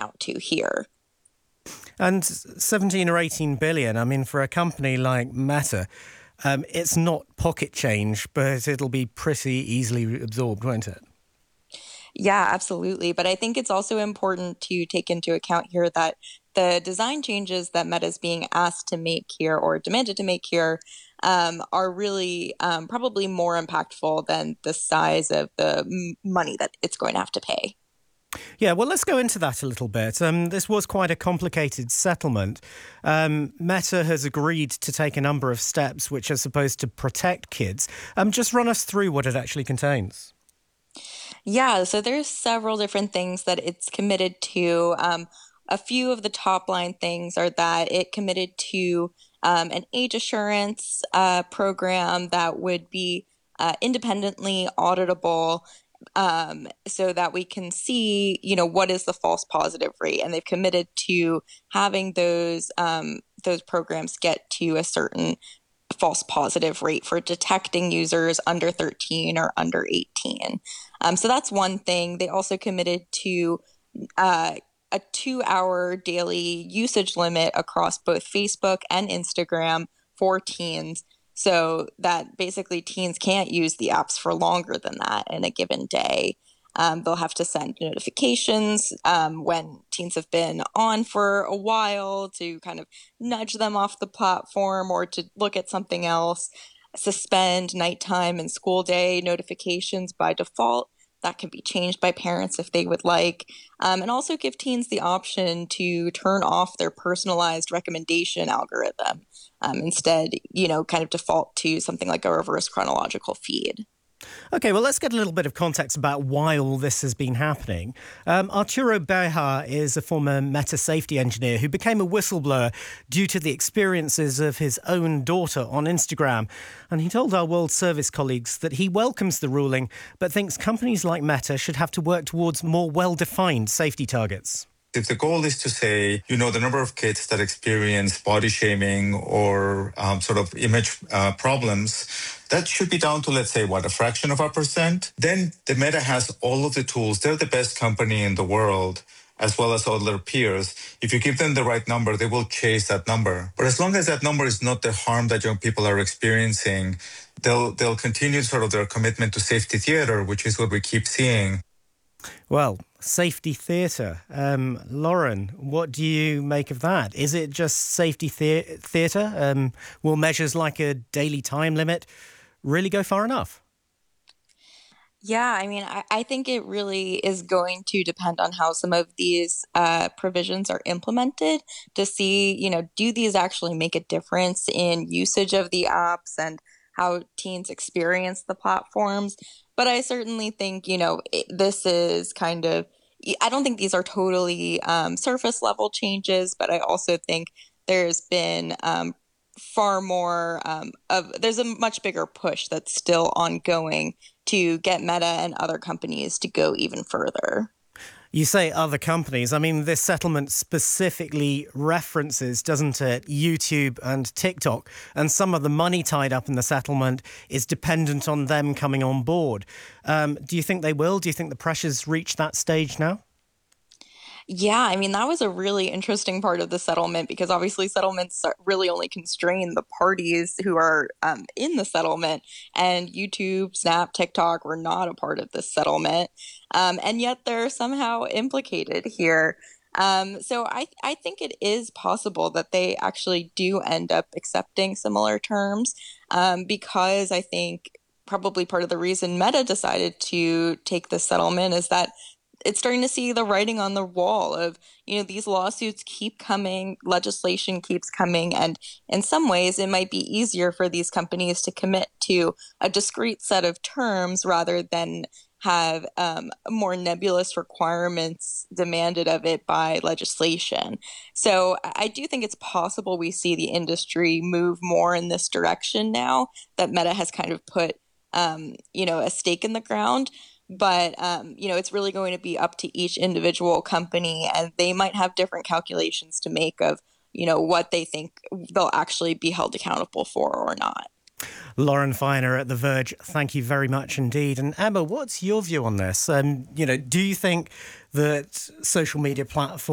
out to here. And 17 or 18 billion, I mean, for a company like Meta, it's not pocket change, but it'll be pretty easily absorbed, won't it? Yeah, absolutely. But I think it's also important to take into account here that the design changes that Meta is being asked to make here or demanded to make here are really probably more impactful than the size of the money that it's going to have to pay. Yeah, well, let's go into that a little bit. This was quite a complicated settlement. Meta has agreed to take a number of steps which are supposed to protect kids. Just run us through what it actually contains. Yeah, so there's several different things that it's committed to. A few of the top line things are that it committed to an age assurance program that would be independently auditable, so that we can see, what is the false positive rate, and they've committed to having those programs get to a certain false positive rate for detecting users under 13 or under 18. So that's one thing. They also committed to a 2-hour daily usage limit across both Facebook and Instagram for teens, so that basically teens can't use the apps for longer than that in a given day. They'll have to send notifications when teens have been on for a while to kind of nudge them off the platform or to look at something else. Suspend nighttime and school day notifications by default. That can be changed by parents if they would like. And also give teens the option to turn off their personalized recommendation algorithm. Instead, kind of default to something like a reverse chronological feed. OK, well, let's get a little bit of context about why all this has been happening. Arturo Bejar is a former Meta safety engineer who became a whistleblower due to the experiences of his own daughter on Instagram. And he told our World Service colleagues that he welcomes the ruling, but thinks companies like Meta should have to work towards more well-defined safety targets. If the goal is to say, the number of kids that experience body shaming or sort of image problems, that should be down to, let's say, a fraction of a percent. Then the Meta has all of the tools. They're the best company in the world, as well as all their peers. If you give them the right number, they will chase that number. But as long as that number is not the harm that young people are experiencing, they'll continue sort of their commitment to safety theater, which is what we keep seeing. Well, safety theatre. Lauren, what do you make of that? Is it just safety theatre? Will measures like a daily time limit really go far enough? Yeah, I mean, I think it really is going to depend on how some of these provisions are implemented to see, do these actually make a difference in usage of the apps and how teens experience the platforms. But I certainly think, this is kind of, I don't think these are totally surface level changes, but I also think there's been far more there's a much bigger push that's still ongoing to get Meta and other companies to go even further. You say other companies. I mean, this settlement specifically references, doesn't it, YouTube and TikTok, and some of the money tied up in the settlement is dependent on them coming on board. Do you think they will? Do you think the pressure's reached that stage now? Yeah, I mean, that was a really interesting part of the settlement because obviously settlements really only constrain the parties who are in the settlement, and YouTube, Snap, TikTok were not a part of this settlement, and yet they're somehow implicated here. So I think it is possible that they actually do end up accepting similar terms, because I think probably part of the reason Meta decided to take this settlement is that it's starting to see the writing on the wall of, these lawsuits keep coming, legislation keeps coming, and in some ways it might be easier for these companies to commit to a discrete set of terms rather than have more nebulous requirements demanded of it by legislation. So I do think it's possible we see the industry move more in this direction now that Meta has kind of put, a stake in the ground. But, it's really going to be up to each individual company, and they might have different calculations to make of, what they think they'll actually be held accountable for or not. Lauren Feiner at The Verge, thank you very much indeed. And Emma, what's your view on this? Do you think that social media platforms